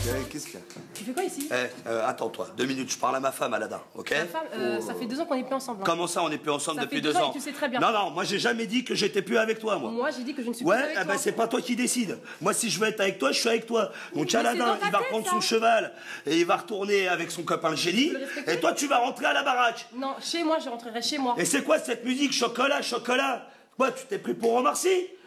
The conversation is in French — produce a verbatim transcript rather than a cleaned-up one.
Qu'est-ce qu'il y a? Tu fais quoi ici? Eh, euh, attends-toi, deux minutes, je parle à ma femme, Aladin, ok? Ta femme, euh, ça fait deux ans qu'on est plus ensemble. Hein. Comment ça, on n'est plus ensemble ça depuis fait deux, deux ans, ans et tu sais très bien. Non, non, moi j'ai jamais dit que j'étais plus avec toi, moi. Moi, j'ai dit que je ne suis ouais, plus avec eh toi. ben c'est pas toi qui décide. Moi, si je veux être avec toi, je suis avec toi. Donc Mais Aladin, c'est il va dans ta reprendre tête, son ça. cheval et il va retourner avec son copain le génie. Tu peux le respecter? Et toi, tu vas rentrer à la baraque. Non, chez moi, je rentrerai chez moi. Et c'est quoi cette musique chocolat, chocolat? Quoi, tu t'es pris pour Omar Sy?